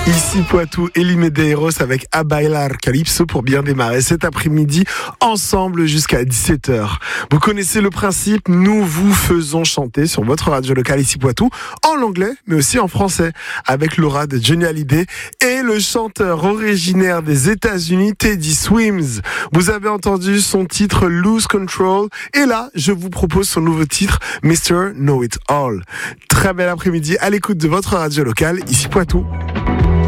Ici Poitou, Elie Medeiros avec A Bailar Calypso pour bien démarrer cet après-midi ensemble jusqu'à 17h. Vous connaissez le principe, nous vous faisons chanter sur votre radio locale ici Poitou en anglais mais aussi en français avec l'aura de Johnny Hallyday et le chanteur originaire des États-Unis Teddy Swims. Vous avez entendu son titre Lose Control et là je vous propose son nouveau titre Mr. Know It All. Très bel après-midi à l'écoute de votre radio locale ici Poitou.